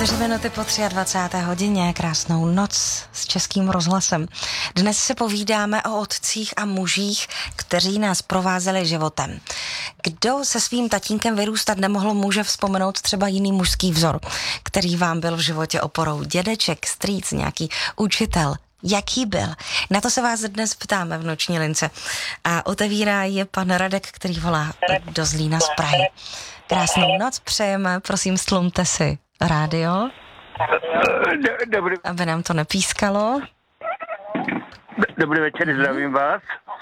4 minuty po 23. hodině, krásnou noc s Českým rozhlasem. Dnes se povídáme o otcích a mužích, kteří nás provázeli životem. Kdo se svým tatínkem vyrůstat nemohl, může vzpomenout třeba jiný mužský vzor, který vám byl v životě oporou. Dědeček, strýc, nějaký učitel. Jaký byl? Na to se vás dnes ptáme v noční lince. A otevírá je pan Radek, který volá do Zlína z Prahy. Krásnou noc přejeme, prosím, stlumte si rádio, aby nám to nepískalo. Dobrý večer, zdravím vás.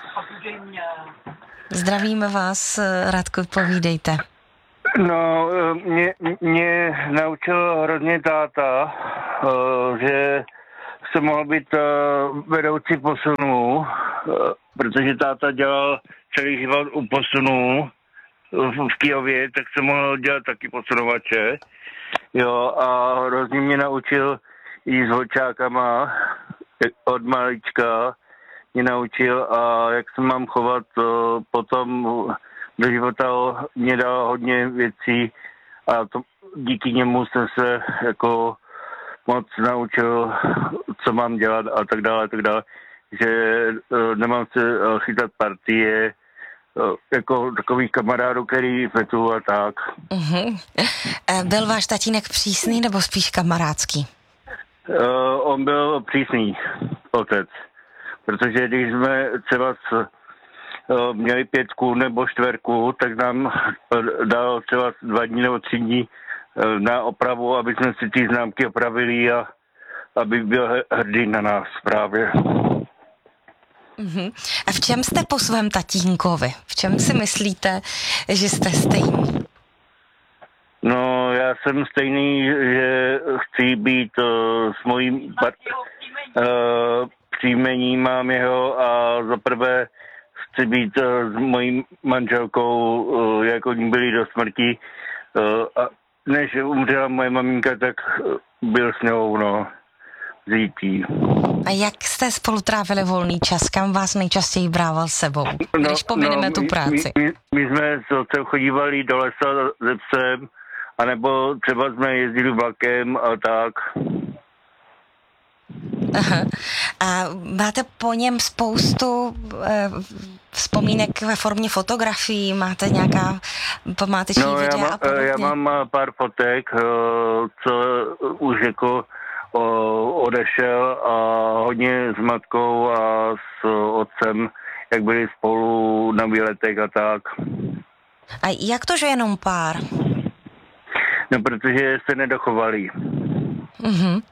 Zdravíme vás, Radku, povídejte. No, mě naučil hrozně táta, že jsem mohl být vedoucí posunů, protože táta dělal celý život u posunů v Kyjově, tak jsem mohl dělat taky posunovače. Jo, a hrozně mě naučil i s holčákama od malička. Mě naučil a jak se mám chovat potom do života, mě dal hodně věcí a to, díky němu jsem se jako moc naučil, co mám dělat a tak dále, že nemám se chytat partie, jako takových kamarádů, který fetu a tak. Uh-huh. Byl váš tatínek přísný nebo spíš kamarádský? On byl přísný otec, protože když jsme třeba měli 5 nebo 4, tak nám dal třeba 2 dní nebo 3 dní na opravu, aby jsme si ty známky opravili a aby byl hrdý na nás právě. Uh-huh. A v čem jste po svém tatínkovi? V čem si myslíte, že jste stejný? No, já jsem stejný, že chci být s mojím příjmením, mám jeho a zaprvé chci být s mojí manželkou, jak oni byli do smrti. A než umřela moje maminka, tak byl s ňou, no, zítí. A jak jste spolu trávili volný čas? Kam vás nejčastěji brával sebou, když pomineme tu práci? My jsme s otcem chodívali do lesa se psem, anebo třeba jsme jezdili vlakem a tak. Aha. A máte po něm spoustu vzpomínek ve formě fotografií? Máte nějaká památeční videa a podobně? Já mám pár fotek, co už jako odešel a hodně s matkou a s otcem, jak byli spolu na výletech a tak. A jak to, že jenom pár? No, protože se nedochovali. Uh-huh.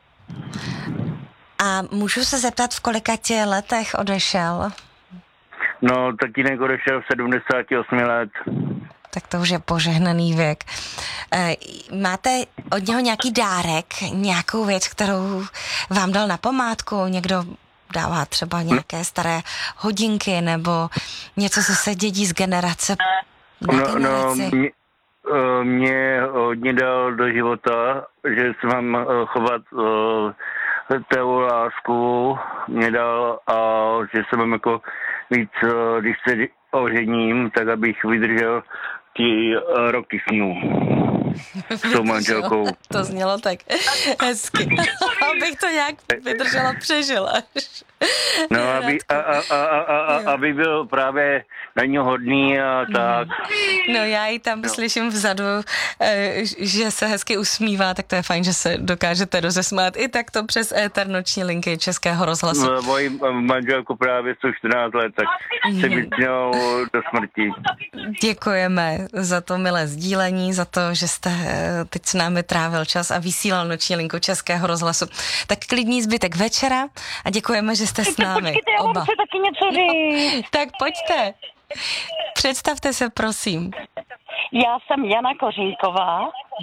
A můžu se zeptat, v kolika letech odešel? No, tatínek odešel v 78 let. Tak to už je požehnaný věk. Máte od něho nějaký dárek, nějakou věc, kterou vám dal na památku? Někdo dává třeba nějaké staré hodinky nebo něco, co se dědí z generace na generaci? Mě hodně dal do života, že se mám chovat tévu lásku, mě dal a že se mám jako víc, když se ožením, tak abych vydržel ty roky snů s tou manželkou. To znělo tak hezky. Abych to nějak vydržela, přežila. No, aby byl právě na něj hodný a tak. No, já ji tam slyším vzadu, že se hezky usmívá, tak to je fajn, že se dokážete rozesmát i takto přes éter noční linky Českého rozhlasu. Moji manželku právě jsou 14 let, tak se vytnou do smrti. Děkujeme za to milé sdílení, za to, že jste teď s námi trávil čas a vysílal noční linku Českého rozhlasu. Tak klidný zbytek večera a děkujeme, že jste s námi. Počkejte, já oba. mám taky něco říct. No, tak pojďte. Představte se, prosím. Já jsem Jana Kořínková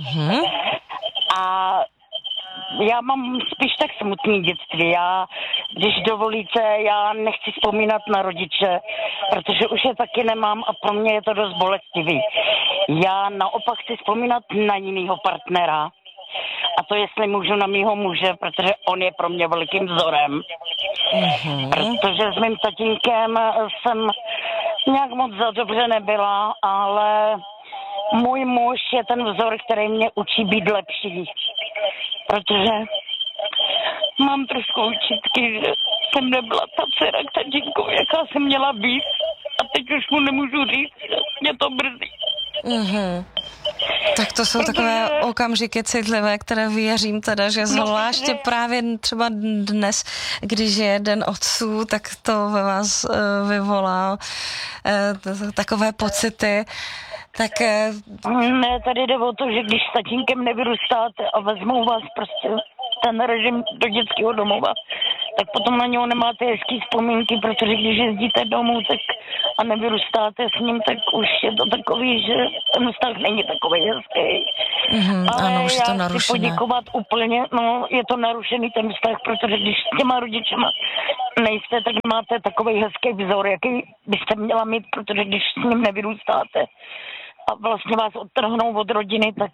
a já mám spíš tak smutný dětství. Já, když dovolíte, já nechci vzpomínat na rodiče, protože už je taky nemám a pro mě je to dost bolestivý. Já naopak chci vzpomínat na jinýho partnera. A to jestli můžu na mýho muže, protože on je pro mě velkým vzorem. Protože s mým tatínkem jsem nějak moc za dobře nebyla, ale můj muž je ten vzor, který mě učí být lepší. protože mám trošku očitky, že jsem nebyla ta dcera k tatínkovi, jaká jsem měla být a teď už mu nemůžu říct, že mě to mrzí. Mm-hmm. Tak to jsou takové okamžiky citlivé, které věřím teda, že zvláště právě třeba dnes, když je Den otců, tak to ve vás vyvolá takové pocity. Tak... Ne, tady jde o to, že když s tatínkem nevyrůstáte a vezmou vás prostě ten režim do dětského domova, tak potom na něho nemáte hezký vzpomínky, protože když jezdíte domů tak a nevyrůstáte s ním, tak už je to takový, že ten vztah není takový hezký. Ale ano, už je to já narušené. chci poděkovat úplně, no je to narušený ten vztah, protože když s těma rodičema nejste, tak máte takový hezký vzor, jaký byste měla mít, protože když s ním nevyrůstáte a vlastně vás odtrhnou od rodiny, tak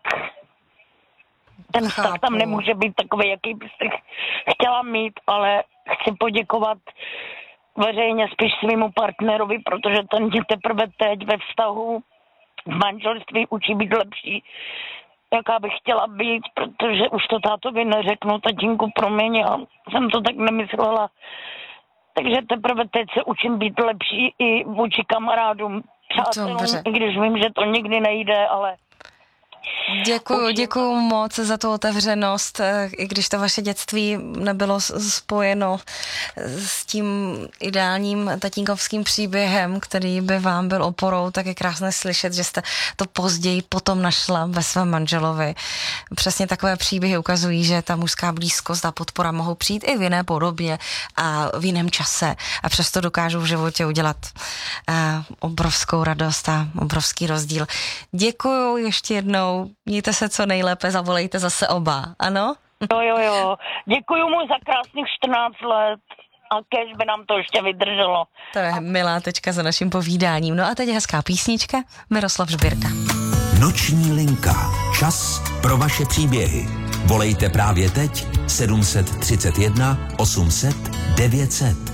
ten vztah tam nemůže být takový, jaký byste chtěla mít, ale chci poděkovat veřejně spíš svýmu partnerovi, protože ten mě teprve teď ve vztahu v manželství učí být lepší, jaká bych chtěla být, protože už to tátovi neřeknu, tatínku, promiň, já jsem to tak nemyslela. Takže teprve teď se učím být lepší i vůči kamarádům, přátelům, i když vím, že to nikdy nejde, ale... Děkuju moc za tu otevřenost, i když to vaše dětství nebylo spojeno s tím ideálním tatínkovským příběhem, který by vám byl oporou, tak je krásné slyšet, že jste to později potom našla ve svém manželovi. Přesně takové příběhy ukazují, že ta mužská blízkost a podpora mohou přijít i v jiné podobě a v jiném čase a přesto dokážou v životě udělat obrovskou radost a obrovský rozdíl. Děkuju ještě jednou. Mějte se co nejlépe, zavolejte zase oba, ano? Jo. Děkuju mu za krásných 14 let a kež by nám to ještě vydrželo. To je milá tečka za naším povídáním. No a teď hezká písnička, Miroslav Žbírka. Noční linka. Čas pro vaše příběhy. Volejte právě teď 731 800 900.